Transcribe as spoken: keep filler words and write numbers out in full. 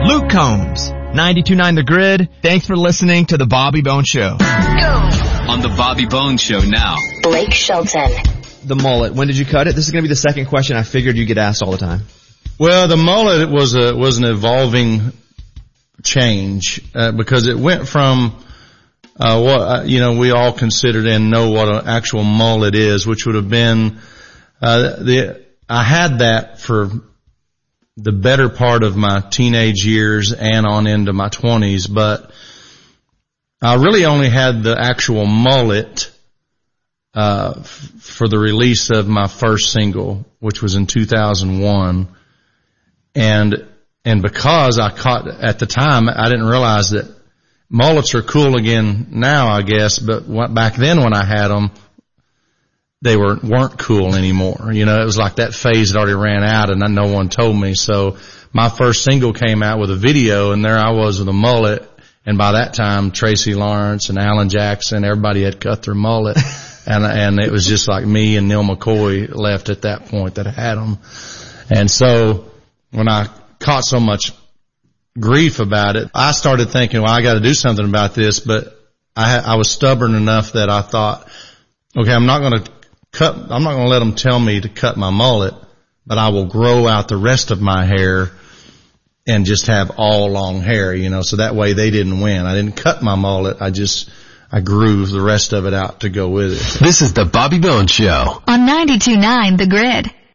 Luke Combs, ninety-two point nine The Grid. Thanks for listening to The Bobby Bones Show. On The Bobby Bones Show now. Blake Shelton. The mullet, when did you cut it? This is going to be the second question I figured you get asked all the time. Well, the mullet was a was an evolving change uh, because it went from uh, what uh, you know we all considered and know what an actual mullet is, which would have been uh, the I had that for the better part of my teenage years and on into my twenties, but I really only had the actual mullet uh f- for the release of my first single, which was in two thousand one. And and because I caught at the time, I didn't realize that mullets are cool again now, I guess, but what, back then when I had them, they were weren't cool anymore. You know, it was like that phase had already ran out, and no one told me. So my first single came out with a video, and there I was with a mullet. And by that time, Tracy Lawrence and Alan Jackson, everybody had cut their mullet. And, and it was just like me and Neil McCoy left at that point that had them. And so when I caught so much grief about it, I started thinking, well, I got to do something about this. But I, I was stubborn enough that I thought, okay, I'm not going to cut, I'm not going to let them tell me to cut my mullet, but I will grow out the rest of my hair and just have all long hair, you know, so that way they didn't win. I didn't cut my mullet. I just, I grew the rest of it out to go with it. This is the Bobby Bones Show on ninety-two point nine The Grid.